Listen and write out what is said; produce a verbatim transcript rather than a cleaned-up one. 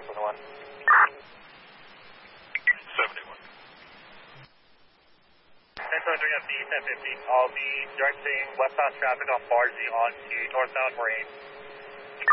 seventy-one. seventy-one. ten twenty-three F D ten fifty. I'll be directing westbound traffic on Barzy onto northbound Marine.